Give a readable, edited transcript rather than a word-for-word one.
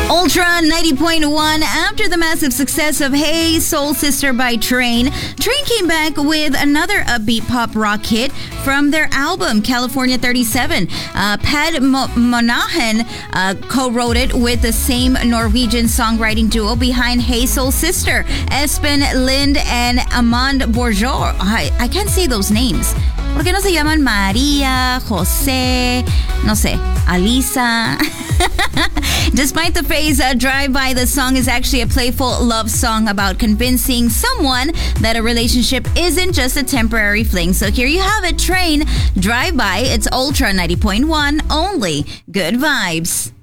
Ultra 90.1. After the massive success of Hey Soul Sister by Train came back with another upbeat pop rock hit from their album California 37. Pat Monahan co-wrote it with the same Norwegian songwriting duo behind Hey Soul Sister, Espen Lind and Amand Borjor. I can't say those names. ¿Por qué no se llaman María, José, no sé, Alisa? Despite the phrase drive-by, the song is actually a playful love song about convincing someone that a relationship isn't just a temporary fling. So here you have it, Train, Drive-by. It's Ultra 90.1, only good vibes.